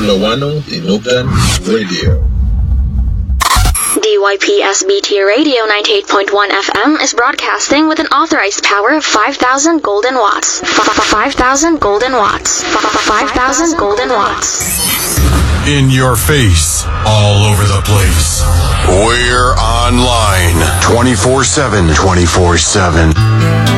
Lawano Inugan Radio. DYPSBT Radio 98.1 FM is broadcasting with an authorized power of 5,000 golden watts. 5,000 golden watts. 5,000 golden watts. In your face, all over the place. We're online 24/7.